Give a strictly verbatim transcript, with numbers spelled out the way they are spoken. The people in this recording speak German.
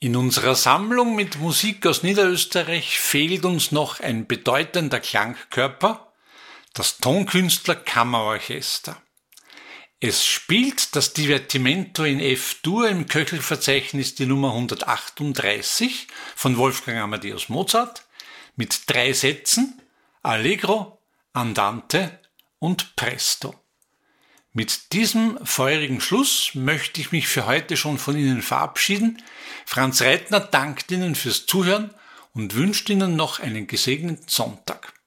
In unserer Sammlung mit Musik aus Niederösterreich fehlt uns noch ein bedeutender Klangkörper, das Tonkünstler Kammerorchester. Es spielt das Divertimento in F-Dur im Köchelverzeichnis die Nummer hundertachtunddreißig von Wolfgang Amadeus Mozart mit drei Sätzen Allegro, Andante und Presto. Mit diesem feurigen Schluss möchte ich mich für heute schon von Ihnen verabschieden. Franz Reitner dankt Ihnen fürs Zuhören und wünscht Ihnen noch einen gesegneten Sonntag.